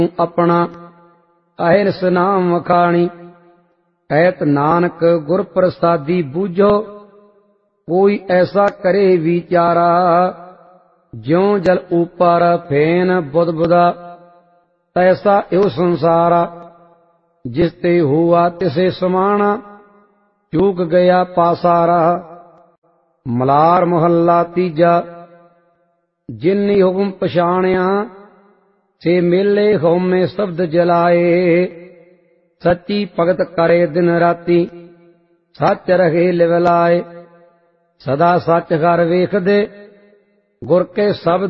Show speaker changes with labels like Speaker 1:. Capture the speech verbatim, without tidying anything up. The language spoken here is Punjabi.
Speaker 1: ਆਪਣਾ ਅਹਿਰਸ ਨਾਮ ਵਖਾਣੀ। ਕਹਿਤ ਨਾਨਕ ਗੁਰ ਪ੍ਰਸਾਦੀ ਬੂਝੋ ਕੋਈ ਐਸਾ ਕਰੇ ਵਿਚਾਰਾ। ਜਿਉ ਜਲ ਉਪਰ ਫੇਨ ਬੁਦਬੁਦਾ ਤੈਸਾ ਇਉ ਸੰਸਾਰਾ। ਜਿਸ ਤੇ ਹੁਆ ਤਿਸੇ ਸਮਾਣਾ ਚੂਕ ਗਿਆ ਪਾਸਾਰਾ। ਮਲਾਰ ਮੁਹੱਲਾ ਤੀਜਾ। ਜਿਨਿ ਹੁਕਮ ਪਛਾਣਿਆ ਸੇ ਮੇਲੇ ਹਉਮੈ ਸ਼ਬਦ ਜਲਾਏ। ਸੱਚੀ ਭਗਤ ਕਰੇ ਦਿਨ ਰਾਤੀ ਸੱਚ ਰਹੇ ਲਿਵ ਲਾਏ। ਸਦਾ ਸੱਚ ਘਰ ਵੇਖਦੇ ਗੁਰ ਕੇ ਸ਼ਬਦ